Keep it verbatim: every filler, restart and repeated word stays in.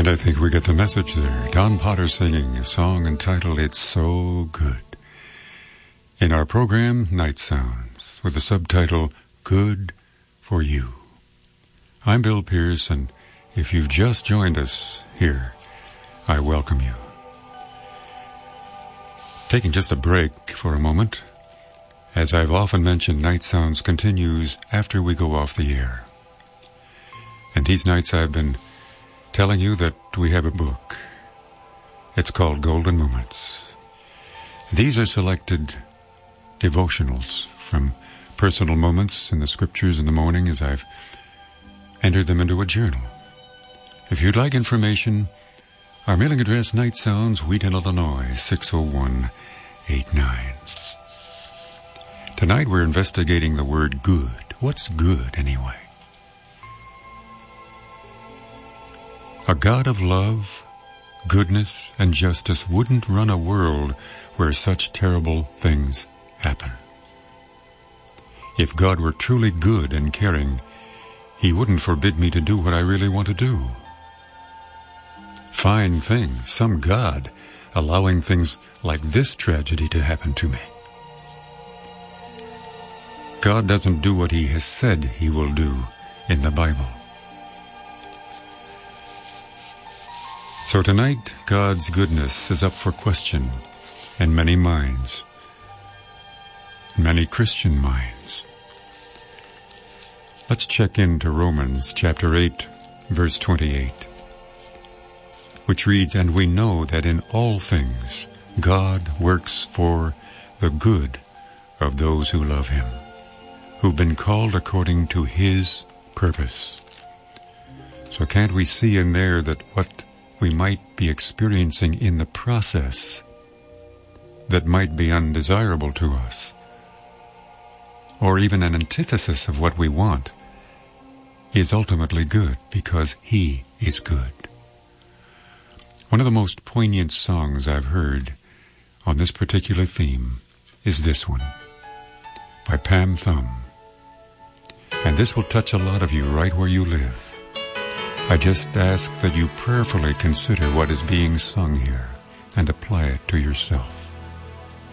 And I think we get the message there. Don Potter singing a song entitled It's So Good. In our program, Night Sounds, with the subtitle, Good for You. I'm Bill Pierce, and if you've just joined us here, I welcome you. Taking just a break for a moment. As I've often mentioned, Night Sounds continues after we go off the air. And these nights I've been telling you that we have a book. It's called Golden Moments. These are selected devotionals from personal moments in the scriptures in the morning as I've entered them into a journal. If you'd like information, our mailing address, Night Sounds, Wheaton, Illinois, six oh one eight nine. Tonight we're investigating the word good. What's good, anyway? A God of love, goodness, and justice wouldn't run a world where such terrible things happen. If God were truly good and caring, He wouldn't forbid me to do what I really want to do. Fine thing, some God allowing things like this tragedy to happen to me. God doesn't do what He has said He will do in the Bible. So tonight, God's goodness is up for question in many minds, many Christian minds. Let's check into Romans chapter eight, verse twenty-eight, which reads, "And we know that in all things God works for the good of those who love Him, who've been called according to His purpose." So can't we see in there that what we might be experiencing in the process that might be undesirable to us, or even an antithesis of what we want, is ultimately good because He is good. One of the most poignant songs I've heard on this particular theme is this one, by Pam Thum. And this will touch a lot of you right where you live. I just ask that you prayerfully consider what is being sung here and apply it to yourself.